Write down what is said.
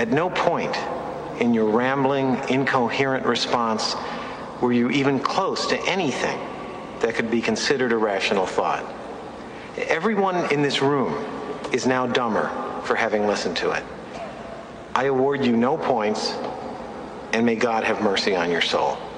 At no point in your rambling, incoherent response were you even close to anything that could be considered a rational thought. Everyone in this room is now dumber for having listened to it. I award you no points, and may God have mercy on your soul.